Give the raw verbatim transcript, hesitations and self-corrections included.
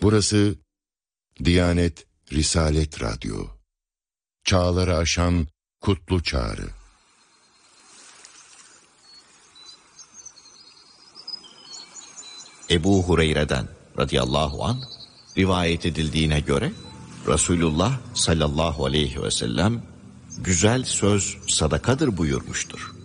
Burası Diyanet Risalet Radyo. Çağları aşan kutlu çağrı. Ebu Hureyre'den radıyallahu anh rivayet edildiğine göre Resulullah sallallahu aleyhi ve sellem güzel söz sadakadır buyurmuştur.